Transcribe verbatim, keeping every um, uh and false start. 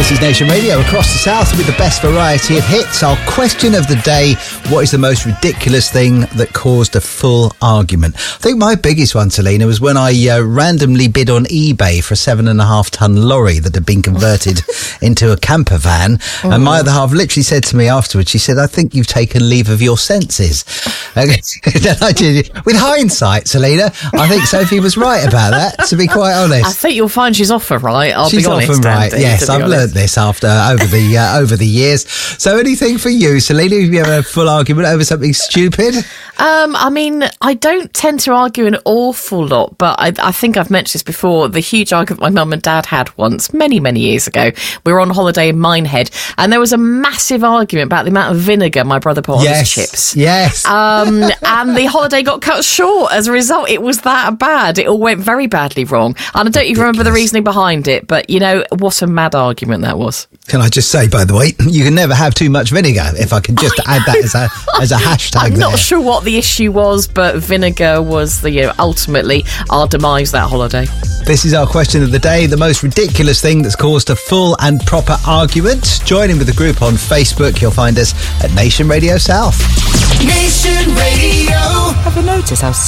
This is Nation Radio across the South with the best variety of hits. Our question of the day: what is the most ridiculous thing that caused a full argument? I think my biggest one, Selena, was when I uh, randomly bid on eBay for a seven and a half ton lorry that had been converted into a camper van. Mm. And my other half literally said to me afterwards, she said, "I think you've taken leave of your senses." With hindsight, Selena, I think Sophie was right about that, to be quite honest. I think you'll find she's often right, I'll she's be honest. She's often right, Andy, yes. I've learned this after over the uh, over the years. So anything for you, Selena? Have you ever had a full argument over something stupid? Um, I mean, I don't tend to argue an awful lot, but I, I think I've mentioned this before. The huge argument my mum and dad had once, many, many years ago. We were on holiday in Minehead, and there was a massive argument about the amount of vinegar my brother put on yes, his chips. Yes. Um, and the holiday got cut short as a result. It was that bad. It all went very badly wrong. And I don't even remember the reasoning behind it, but, you know, what a mad argument that was. Can I just say, by the way, you can never have too much vinegar, if I can just add that as a as a hashtag. I'm there. not sure what the issue was, but vinegar was the, you know, ultimately our demise that holiday. This is our question of the day: the most ridiculous thing that's caused a full and proper argument. Join in with the group on Facebook. You'll find us at Nation Radio South. Nation Radio. Have you noticed how